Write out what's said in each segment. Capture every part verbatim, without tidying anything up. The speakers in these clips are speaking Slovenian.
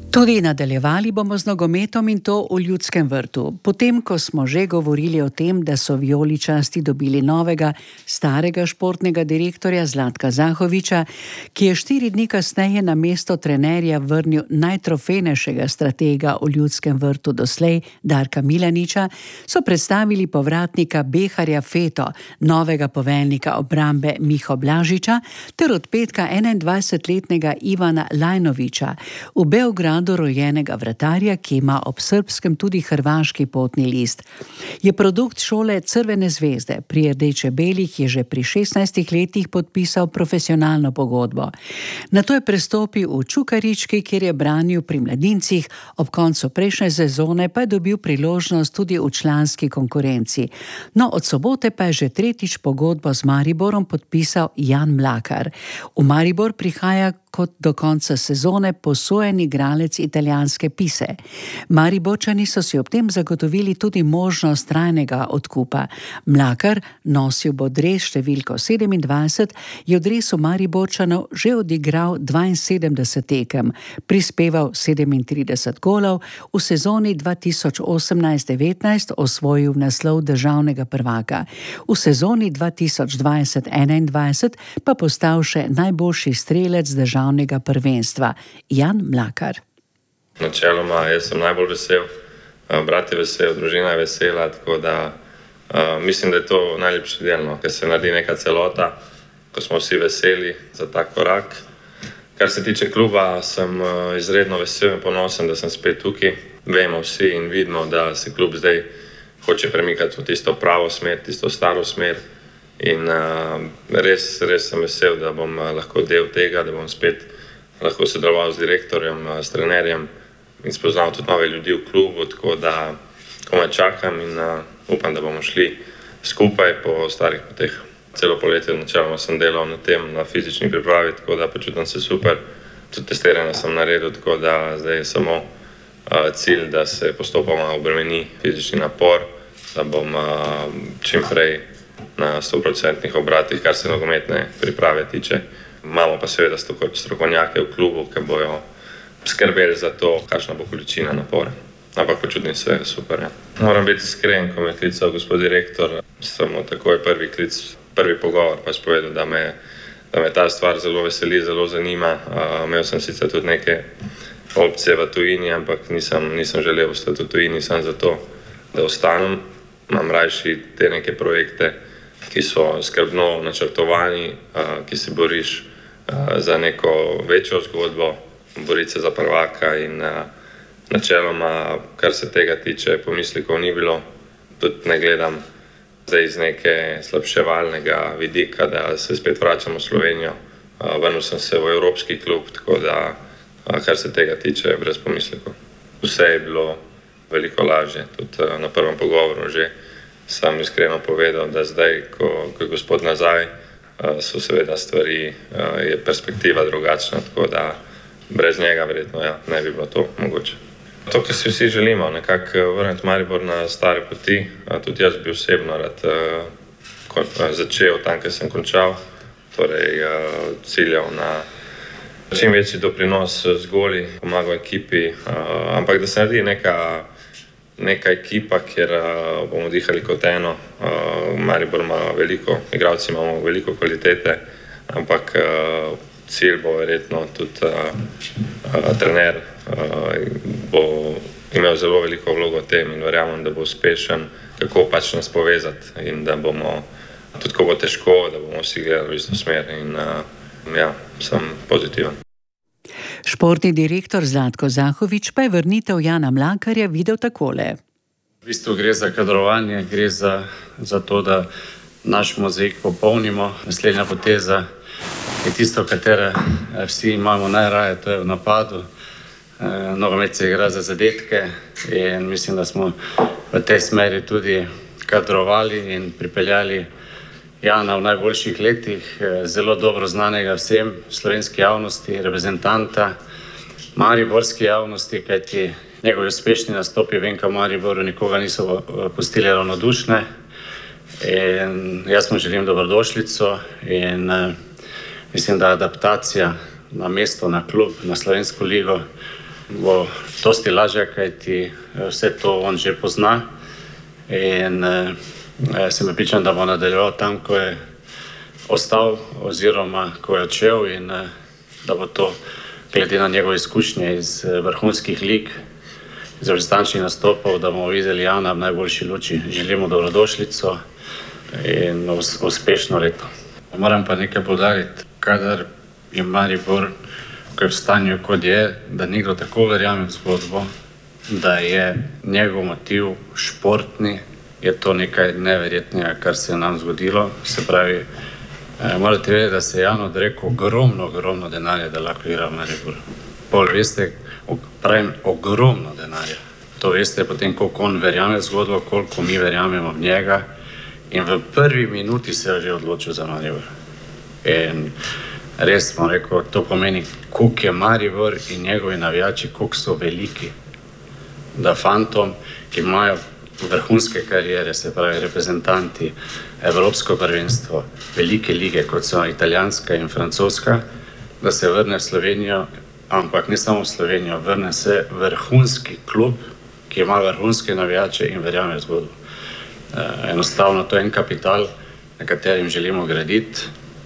Tudi nadaljevali bomo z nogometom in to v Ljudskem vrtu. Potem, ko smo že govorili o tem, da so vijoličasti dobili novega, starega športnega direktorja Zlatka Zahoviča, ki je štiri dni kasneje na mesto trenerja vrnil najtrofejnejšega stratega v Ljudskem vrtu doslej, Darka Milaniča, so predstavili povratnika Beharja Feto, novega poveljnika obrambe Miho Blažiča, ter od petka enaindvajsetletnega Ivana Lajnoviča, v Beogradu rojenega vratarja, ki ima ob srbskem tudi hrvaški potni list. Je produkt šole Crvene zvezde. Pri rdeče-belih je že pri šestnajstih letih podpisal profesionalno pogodbo. Nato je prestopil v Čukarički, kjer je branil pri mladincih, ob koncu prejšnje sezone pa je dobil priložnost tudi v članski konkurenci. No, od sobote pa je že tretjič pogodbo z Mariborom podpisal Jan Mlakar. V Maribor prihaja kot do konca sezone posojen igralec italijanske Pise. Mariborčani so si ob tem zagotovili tudi možnost trajnega odkupa. Mlakar, nosil bo dres številko sedemindvajset, je v dresu Mariborčanov že odigral dvainsedemdeset tekem, prispeval sedemintrideset golov, v sezoni dva tisoč osemnajst devetnajst osvojil naslov državnega prvaka. V sezoni dva tisoč dvajset enaindvajset pa postal še najboljši strelec državnega prvenstva. Jan Mlakar. Načeloma, jaz sem najbolj vesel, brat je vesel, družina je vesela, tako da uh, mislim, da je to najlepši del, no, ker se naredi neka celota, ko smo vsi veseli za ta korak. Kar se tiče kluba, sem uh, izredno vesel in ponosen, da sem spet tukaj. Vemo vsi in vidimo, da se klub zdaj hoče premikati v tisto pravo smer, tisto staro smer. In uh, res, res sem vesel, da bom uh, lahko del tega, da bom spet lahko sodeloval z direktorjem, uh, s trenerjem in spoznal tudi nove ljudi v klubu, tako da komaj čakam in uh, upam, da bomo šli skupaj po starih poteh. Celo poletje načeloma sem delal na tem, na fizični pripravi, tako da počutim se super. Tudi testiranje sem naredil, tako da zdaj je samo uh, cilj, da se postopoma obremeni fizični napor, da bom uh, čim prej na stoprocentnih obratih, kar se nogometne priprave tiče. Imamo pa seveda strokovnjake v klubu, ki bojo skrbeli za to, kakšna bo količina napora. Ampak počutim se super. Ja. Moram biti iskren, ko me je klical gospod direktor, sem mu takoj prvi klic, prvi pogovor pač povedal, da me, da me ta stvar zelo veseli, zelo zanima. Uh, imel sem sicer tudi neke opcije v tujini, ampak nisem, nisem želel ostati v tujini, sem zato, da ostanem. Imam rajši te neke projekte, ki so skrbno načrtovani, uh, ki se boriš uh, za neko večjo zgodbo, boriti se za prvaka in uh, načeloma, kar se tega tiče, pomislikov ni bilo. Tudi ne gledam zdaj iz neke slabševalnega vidika, da se spet vračam v Slovenijo. Uh, vrnil sem se v evropski klub, tako da, uh, kar se tega tiče, brez pomislikov. Vse je bilo veliko lažje, tudi uh, na prvem pogovoru že sam iskreno povedal, da zdaj, ko, ko je gospod nazaj, uh, so seveda stvari, uh, je perspektiva drugačna, tako da brez njega verjetno ja, ne bi bilo to mogoče. To, kar si vsi želimo, nekako vrniti Maribor na stare poti, tudi jaz bi osebno rad uh, začel tam, kjer sem končal, torej uh, ciljal na čim večji doprinos z goli, pomagal ekipi, uh, ampak da se naredi neka, neka ekipa, kjer uh, bomo dihali kot eno. Uh, Maribor ima veliko, igralci imamo veliko kvalitete, ampak uh, cilj bo verjetno tudi uh, uh, trener uh, bo imel zelo veliko vlogo v tem in verjamem, da bo uspešen, kako pač nas povezati in da bomo, tudi ko bo težko, da bomo vsi gledali v isto smer in uh, ja, sem pozitiven. Športni direktor Zlatko Zahovič pa je vrnitev Jana Mlakarja videl takole. V bistvu gre za kadrovanje, gre za, za to, da naš mozaik popolnimo. Naslednja poteza je tisto, katero vsi imamo najraje, to je v napadu. E, nogomet se igra za zadetke in mislim, da smo v tej smeri tudi kadrovali in pripeljali Jana v najboljših letih, zelo dobro znanega vsem slovenski javnosti, reprezentanta, mariborski javnosti, kajti njegovi uspešni nastopi v N K Mariboru nikoga niso pustili ravnodušne. In jaz mu želim dobrodošlico in mislim, da adaptacija na mesto, na klub, na slovensko ligo bo dosti lažje, kajti vse to on že pozna in eh, sem prepričan, da bo nadaljeval tam, ko je ostal oziroma ko je odšel in eh, da bo to glede na njegove izkušnje iz eh, vrhunskih lig, iz reprezentančnih nastopov, da bomo videli Jana v najboljši luči. Želimo dobrodošlico in us, uspešno leto. Moram pa nekaj poudariti, kadar je Maribor, ko je v stanju, kot je, da nekdo tako verjame v zgodbo, da je njegov motiv športni, je to nekaj neverjetnega, kar se je nam zgodilo. Se pravi, eh, morate vedeti, da se je Jan odrekel ogromno, ogromno denarja, da lahko igra v Mariboru. Pol veste, pravim, ogromno denarja. To veste potem, koliko on verjame v zgodbo, koliko mi verjamemo v njega. In v prvi minuti se je že odločil za Maribor. In res smo rekel, to pomeni, koliko je Maribor in njegovi navijači, koliko so veliki. Da fantom, ki imajo vrhunske karijere, se pravi reprezentanti, Evropsko prvenstvo, velike lige, kot so italijanska in francoska, da se vrne v Slovenijo, ampak ne samo v Slovenijo, vrne se vrhunski klub, ki ima vrhunske navijače in verjame v zgodbo. Uh, enostavno to je en kapital, na katerim želimo graditi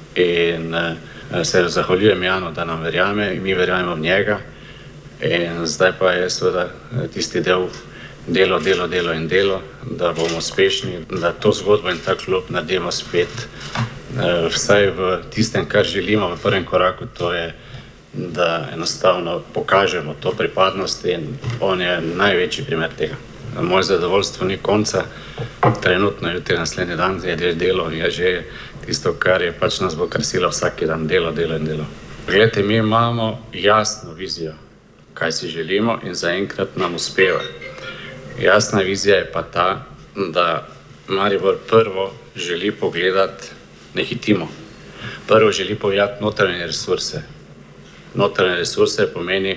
in uh, se zahvaljujem Janu, da nam verjame in mi verjamemo v njega. In zdaj pa je seveda tisti del delo, delo, delo in delo, da bomo uspešni, da to zgodbo in ta klub naredimo spet uh, vsaj v tistem, kar želimo v prvem koraku, to je, da enostavno pokažemo to pripadnost in on je največji primer tega. Moje zadovoljstvo ni konca, trenutno jutri naslednji dan je delo, je že tisto, kar je pač nas bo krasilo vsak dan, delo, delo in delo. Glejte, mi imamo jasno vizijo, kaj si želimo in zaenkrat nam uspeva. Jasna vizija je pa ta, da Maribor prvo želi pogledati, ne hitimo, prvo želi pogledati notranje resurse. Notranje resurse pomeni,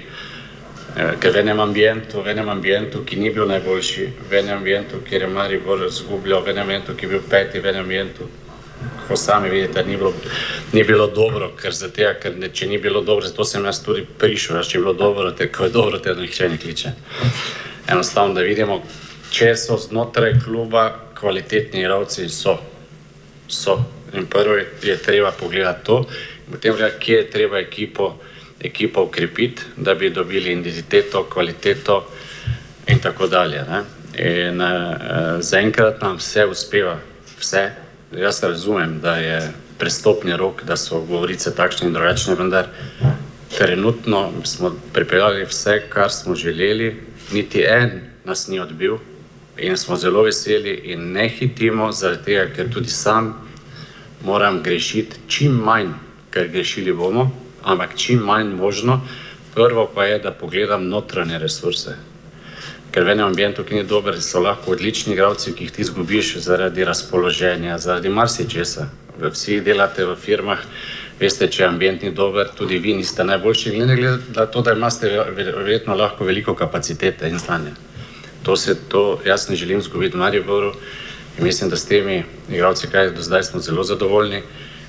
ker v enem ambientu, v enem ambientu, ki ni bil najboljši, v enem ambientu, kjer je Maribor zgubljal, v enem ambientu, ki je bil peti, v enem ambientu, ko sami vidite, ni bilo, ni bilo dobro, ker za tega, ker ne, če ni bilo dobro, zato sem jaz tudi prišel, če je bilo dobro, te, ko je dobro, te nihče ne kliče. Enostavno, da vidimo, če so znotraj kluba kvalitetni igralci, so, so. In prvo je, je treba pogledati to, in potem gledati, kje je treba ekipo ekipo ukrepiti, da bi dobili identiteto, kvaliteto in tako dalje. Ne? In uh, zaenkrat nam vse uspeva, vse. Jaz razumem, da je prestopni rok, da so govorice takšne in drugačne, vendar trenutno smo pripeljali vse, kar smo želeli, niti en nas ni odbil in smo zelo veseli in ne hitimo, zaradi tega, ker tudi sam moram grešiti čim manj, ker grešili bomo, ampak čim manj možno. Prvo pa je, da pogledam notranje resurse. Ker v enem ambientu, ki ni dober, so lahko odlični igralci, ki jih ti izgubiš zaradi razpoloženja, zaradi marsičesa. Vsi delate v firmah, veste, če ambient ni dober, tudi vi niste najboljši. Ne glede na to, da imate verjetno lahko veliko kapacitete in znanja. To se, to jaz ne želim izgubiti v Mariboru in mislim, da s temi igralci, kaj do zdaj smo zelo zadovoljni,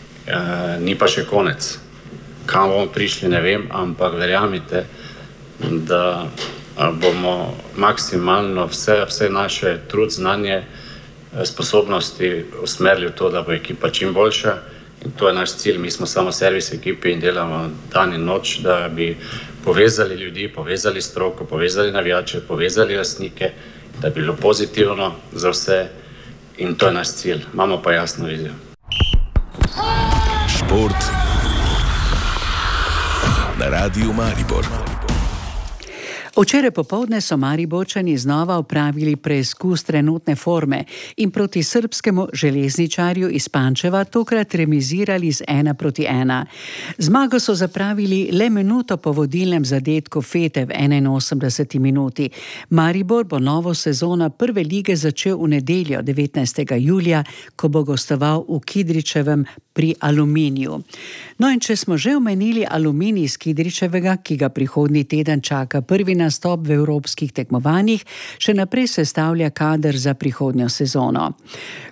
uh, ni pa še konec. Kam bomo prišli, ne vem, ampak verjamite, da bomo maksimalno vse, vse naše trud, znanje, sposobnosti usmerili v to, da bo ekipa čim boljša. In to je naš cilj. Mi smo samo servis ekipe in delamo dan in noč, da bi povezali ljudi, povezali stroko, povezali navijače, povezali lastnike, da bi bilo pozitivno za vse. In to je naš cilj. Imamo pa jasno vizijo. Šport na Radiu Maribor. Včeraj popoldne so Mariborčani znova opravili preizkus trenutne forme in proti srbskemu železničarju iz Pančeva tokrat remizirali z ena proti ena. Zmago so zapravili le minuto po vodilnem zadetku Fete v enainosemdeseti minuti. Maribor bo novo sezono prve lige začel v nedeljo devetnajstega julija, ko bo gostoval v Kidričevem pri Aluminiju. No in če smo že omenili Aluminij iz Kidričevega, ki ga prihodnji teden čaka prvi nastop v evropskih tekmovanjih, še naprej sestavlja kader za prihodnjo sezono.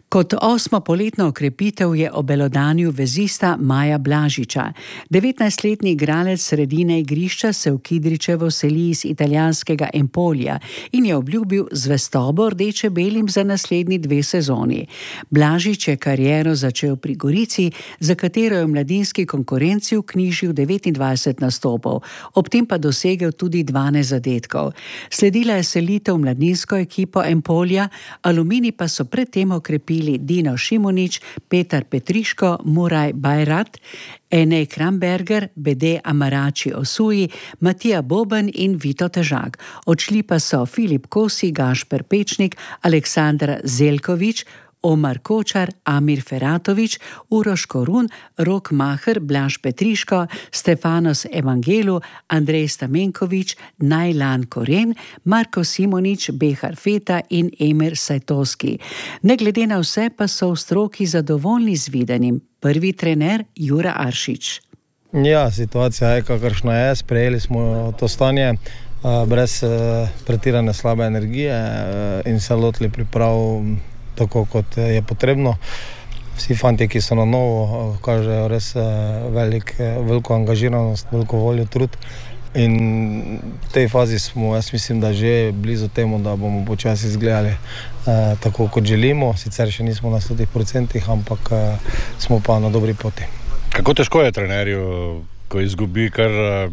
Kot osmo poletno okrepitev je obelodanil vezista Maja Blažiča. devetnajstletni igralec sredine igrišča se v Kidričevo seli iz italijanskega Empolija in je obljubil zvestobo rdeče-belim za naslednji dve sezoni. Blažič je kariero začel pri Gorici, za katero je v mladinski konkurenci vknjižil devetindvajset nastopov, ob tem pa dosegel tudi dvanajst zadetkov. Sledila je selitev v mladinsko ekipo Empolija, Aluminij pa so predtem okrepili Dino Šimunič, Petar Petriško, Muraj Bajrat, Enej Kramberger, Bede Amarači Osuji, Matija Boben in Vito Težak. Odšli pa so Filip Kosi, Gašper Pečnik, Aleksandar Zelkovič, Omar Kočar, Amir Feratovič, Uroš Korun, Rok Maher, Blaž Petriško, Stefanos Evangelu, Andrej Stamenkovič, Najlan Koren, Marko Simonič, Behar Feta in Emir Sajtovski. Ne glede na vse pa so v stroki zadovoljni z videnim. Prvi trener Jura Aršič. Ja, situacija je kakršna je, sprejeli smo to stanje brez pretirane slabe energije in se lotili priprav tako, kot je potrebno. Vsi fanti, ki so na novo, kažejo res velik, veliko angažiranost, veliko voljo, trud. In v tej fazi smo, jaz mislim, da že blizu temu, da bomo počasi izgledali eh, tako, kot želimo. Sicer še nismo na sto procentih, ampak eh, smo pa na dobri poti. Kako težko je trenerju, ko izgubi kar,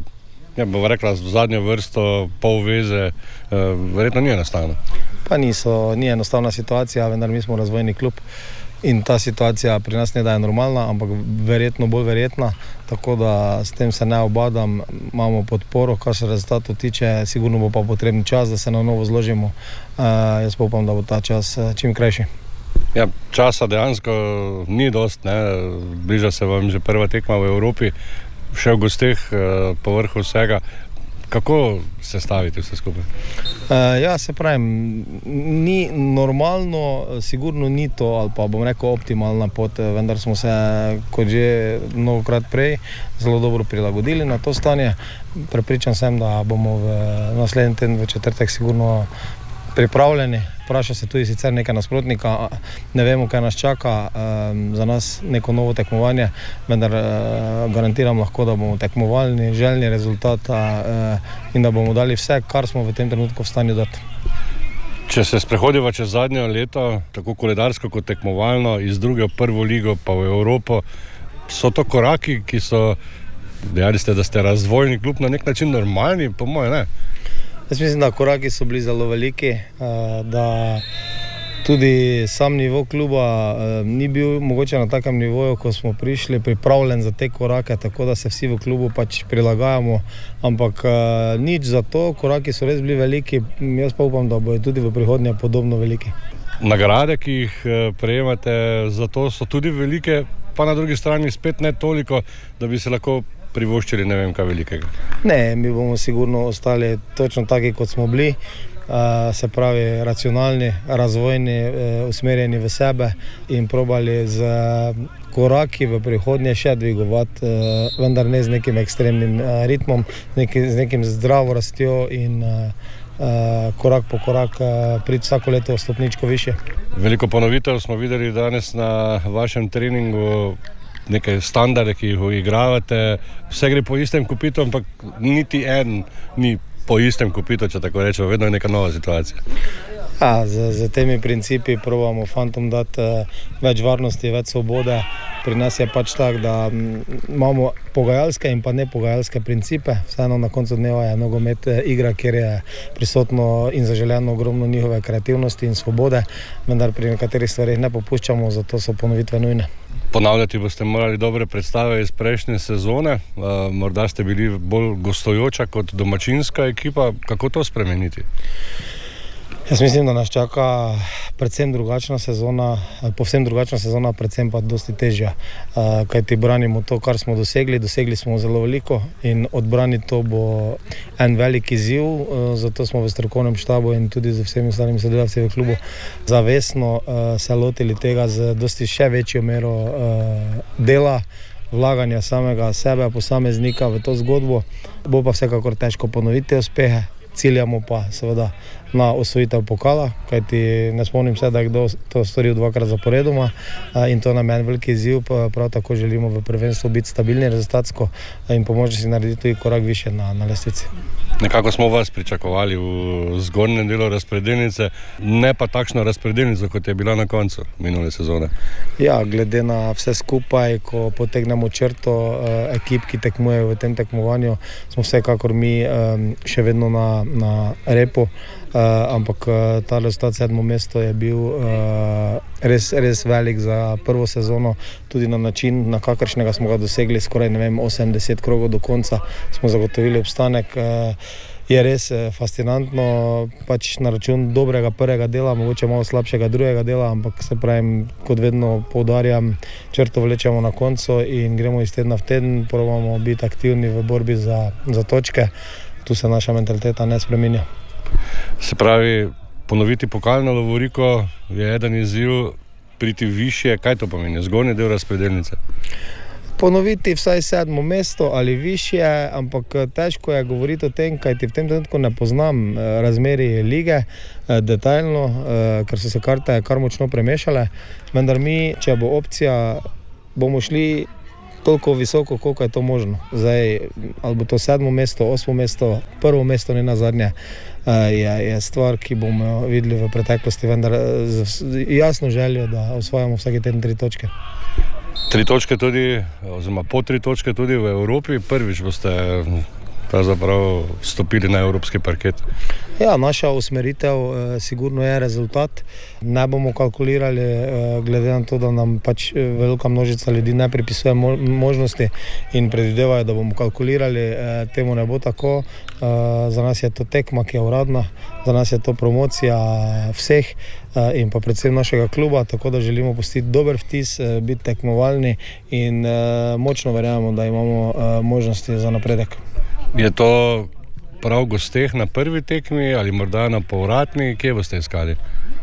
ja, bom rekla, zadnjo vrsto pol veze, eh, verjetno ni enostavno? Pa niso, ni enostavna situacija, vendar mi smo razvojni klub in ta situacija pri nas ne da je normalna, ampak verjetno bolj verjetna, tako da s tem se ne obadam, imamo podporo, kar se rezultatov tiče, sigurno bo pa potrebni čas, da se na novo zložimo. Uh, jaz pa upam, da bo ta čas čim krajši. Ja, časa dejansko ni dost, ne? Bliža se vam že prva tekma v Evropi, še v gosteh, po vrhu vsega. Kako se staviti vse skupaj? Uh, ja, se pravim, ni normalno, sigurno ni to, ali pa bom rekel optimalna pot, vendar smo se, kot že mnogokrat prej, zelo dobro prilagodili na to stanje. Prepričan sem, da bomo v naslednji teden v četrtek sigurno pripravljeni. Vpraša se tudi sicer nekaj nasprotnika, ne vemo, kaj nas čaka, um, za nas neko novo tekmovanje, vendar uh, garantiram lahko, da bomo tekmovalni, željni rezultata uh, in da bomo dali vse, kar smo v tem trenutku v stanju dati. Če se sprehodiva čez zadnjo leto, tako koledarsko kot tekmovalno, iz druge v prvo ligo pa v Evropo, so to koraki, ki so, dejali ste, da ste razvojni klub, na nek način normalni, po moje ne? Jaz mislim, da koraki so bili zelo veliki, da tudi sam nivo kluba ni bil mogoče na takem nivoju, ko smo prišli pripravljen za te korake, tako da se vsi v klubu pač prilagajamo, ampak nič za to, koraki so res bili veliki, jaz pa upam, da bojo tudi v prihodnje podobno veliki. Nagrade, ki jih prejemate za to, so tudi velike, pa na drugi strani spet ne toliko, da bi se lahko privoščili ne vem kaj velikega. Ne, mi bomo sigurno ostali točno taki, kot smo bili, uh, se pravi racionalni, razvojni, uh, usmerjeni v sebe in probali z koraki v prihodnje še dvigovati, uh, vendar ne z nekim ekstremnim uh, ritmom, neki, z nekim zdravo rastjo in uh, uh, korak po korak uh, priti vsako leto stopničko više. Veliko ponovitev smo videli danes na vašem treningu, neke standarde, ki jih igravate, vse gre po istem kopitu, ampak niti en ni po istem kopitu, če tako rečemo, vedno je neka nova situacija. Ja, z, z temi principi probamo fantom dati uh, več varnosti, več svobode. Pri nas je pač tak, da m, imamo pogajalske in pa nepogajalske principe. Vseeno na koncu dneva je nogomet igra, kjer je prisotno in zaželjeno ogromno njihove kreativnosti in svobode, vendar pri nekaterih stvarih ne popuščamo, zato so ponovitve nujne. Ponavljati boste morali dobre predstave iz prejšnje sezone, uh, morda ste bili bolj gostujoča kot domačinska ekipa. Kako to spremeniti? Jaz mislim, da nas čaka predvsem drugačna sezona, povsem drugačna sezona, predvsem pa dosti težja, uh, kajti branimo to, kar smo dosegli, dosegli smo zelo veliko in odbraniti to bo en velik izziv, uh, zato smo v strokovnem štabu in tudi z vsemi ostalimi sodelavci v klubu zavestno uh, se lotili tega z dosti še večjo mero uh, dela, vlaganja samega sebe, posameznika v to zgodbo. Bo pa vsekakor težko ponoviti uspehe, ciljamo pa seveda na osvojitev pokala, kajti ne spomnim se, da je kdo to storil dvakrat zaporedoma in to nam je en veliki izziv, prav tako želimo v prvenstvu biti stabilni rezultatsko in po možnosti narediti tudi korak više na, na lestvici. Nekako smo vas pričakovali v zgornjem delu razpredelnice, ne pa takšno razpredelnico, kot je bila na koncu minule sezone. Ja, glede na vse skupaj, ko potegnemo črto eh, ekip, ki tekmujejo v tem tekmovanju, smo vsekakor mi eh, še vedno na, na repu, eh, ampak ta rezultat sedmo mesto je bil eh, res, res velik za prvo sezono, tudi na način, na kakršnega smo ga dosegli, skoraj ne vem, osem deset krogov do konca smo zagotovili obstanek. Eh, Je res fascinantno, pač na račun dobrega prvega dela, mogoče malo slabšega drugega dela, ampak se pravim, kot vedno poudarjam, črto vlečemo na koncu in gremo iz tedna v teden, probamo biti aktivni v borbi za, za točke, tu se naša mentaliteta ne spreminja. Se pravi, ponoviti pokalno lovoriko je eden izziv, priti višje, kaj to pomeni, zgornji del razpredelnice? Ponoviti vsaj sedmo mesto ali višje, ampak težko je govoriti o tem, kajti v tem trenutku ne poznam razmerij lige detaljno, ker so se karte kar močno premešale, vendar mi, če bo opcija, bomo šli toliko visoko, koliko je to možno. Zdaj, ali bo to sedmo mesto, osmo mesto, prvo mesto ne nazadnje, je, je stvar, ki bomo videli v preteklosti, vendar z jasno željo, da osvajamo vsake teden tri točke. Tri točke tudi, oziroma po tri točke tudi v Evropi, prvič boste pravzaprav stopili na evropski parket. Ja, naša usmeritev eh, sigurno je rezultat. Ne bomo kalkulirali, eh, glede na to, da nam pač velika množica ljudi ne pripisuje mo- možnosti in predvidevajo, da bomo kalkulirali. Eh, temu ne bo tako. Eh, za nas je to tekma, ki je uradna, za nas je to promocija vseh eh, in pa predvsem našega kluba, tako da želimo pustiti dober vtis, eh, biti tekmovalni in eh, močno verjamemo, da imamo eh, možnosti za napredek. Je to prav gosteh na prvi tekmi ali morda na povratni, kje boste iskali?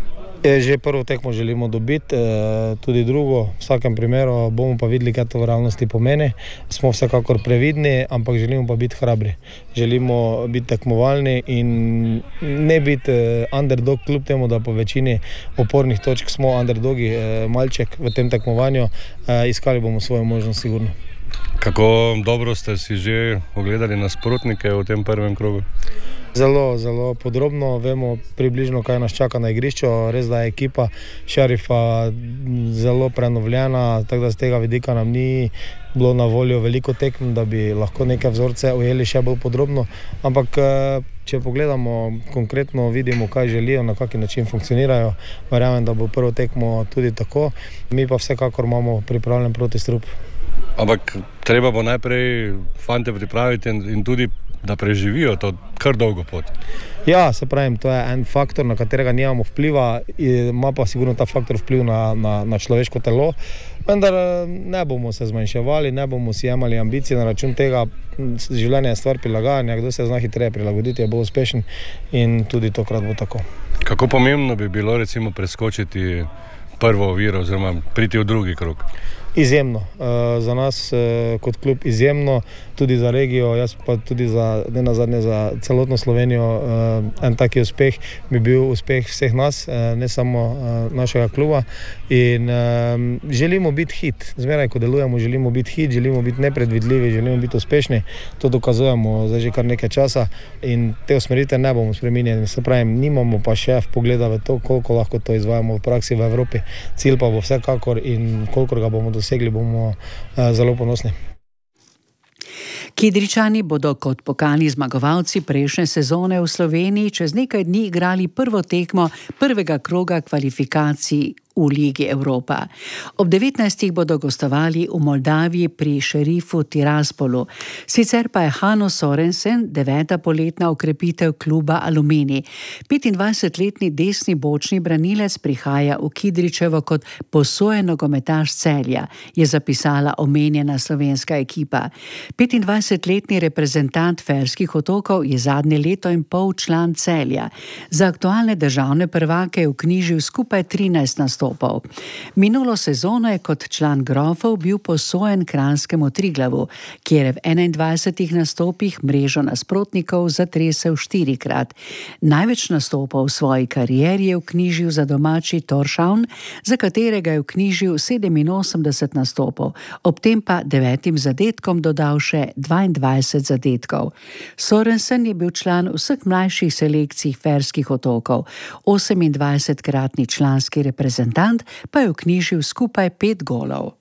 Že prvo tekmo želimo dobiti, tudi drugo, v vsakem primeru bomo pa videli, kaj to v realnosti pomeni. Smo vsekakor previdni, ampak želimo pa biti hrabri. Želimo biti tekmovalni in ne biti underdog, kljub temu, da po večini opornih točk smo underdogi, malček v tem tekmovanju, iskali bomo svojo možnost sigurno. Kako dobro ste si že ogledali nasprotnike v tem prvem krogu? Zelo, zelo podrobno vemo približno, kaj nas čaka na igrišču. Res, da je ekipa Šarifa zelo prenovljena, tako da z tega vidika nam ni bilo na voljo veliko tekm, da bi lahko neke vzorce ujeli še bolj podrobno. Ampak če pogledamo konkretno, vidimo, kaj želijo, na kakšen način funkcionirajo. Verjamem, da bo prvo tekmo tudi tako. Mi pa vsekakor imamo pripravljen protistrup. Ampak treba bo najprej fante pripraviti in, in tudi, da preživijo to kar dolgo pot. Ja, se pravim, to je en faktor, na katerega nimamo vpliva, ima pa sigurno ta faktor vpliv na, na, na človeško telo, vendar ne bomo se zmanjševali, ne bomo si jemali ambicije na račun tega. Življenje je stvar prilagajanja, kdo se zna hitreje prilagoditi, je bolj uspešen in tudi tokrat bo tako. Kako pomembno bi bilo recimo preskočiti prvo oviro oziroma priti v drugi krog? Izjemno, za nas kot klub izjemno, tudi za regijo, jaz pa tudi za, ne nazadnje za celotno Slovenijo, en taki uspeh bi bil uspeh vseh nas, ne samo našega kluba in želimo biti hit, zmeraj ko delujemo želimo biti hit, želimo biti nepredvidljivi, želimo biti uspešni, to dokazujemo zdaj že kar nekaj časa in te usmeritve ne bomo spreminjali, se pravim, nimamo pa še vpogleda v to, koliko lahko to izvajamo v praksi v Evropi, cilj pa bo vsekakor in kolikor ga bomo dosegli, bomo uh, zelo ponosni. Kidričani bodo kot pokalni zmagovalci prejšnje sezone v Sloveniji čez nekaj dni igrali prvo tekmo prvega kroga kvalifikacij v Ligi Evropa. Ob devetnajstih bodo gostovali v Moldaviji pri Šerifu Tiraspolu. Sicer pa je Hanno Sorensen deveta poletna okrepitev kluba Aluminij. petindvajsetletni desni bočni branilec prihaja v Kidričevo kot posojen nogometaš Celja, je zapisala omenjena slovenska ekipa. petindvajsetletni reprezentant Ferskih otokov je zadnje leto in pol član Celja. Za aktualne državne prvake je vknjižil skupaj trinajst nastopov. nastopov. Minulo sezono je kot član Grofov bil posojen kranjskemu Triglavu, kjer je v enaindvajsetih nastopih mrežo nasprotnikov zatresel štirikrat. Največ nastopov v svoji karieri je vknjižil za domači Tórshavn, za katerega je vknjižil sedeminosemdeset nastopov, ob tem pa devetim zadetkom dodal še dvaindvajset zadetkov. Sorensen je bil član vseh mlajših selekcij Ferskih otokov, osemindvajsetkratni članski reprezentant pa je vknjižil skupaj pet golov.